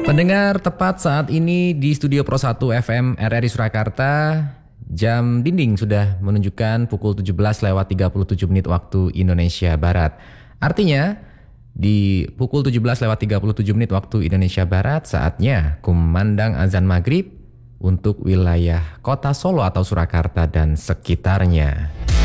Pendengar, tepat saat ini di Studio Pro 1 FM RRI Surakarta, jam dinding sudah menunjukkan pukul 17:37 waktu Indonesia Barat. Artinya, di pukul 17:37 waktu Indonesia Barat, saatnya kumandang azan maghrib untuk wilayah kota Solo atau Surakarta dan sekitarnya.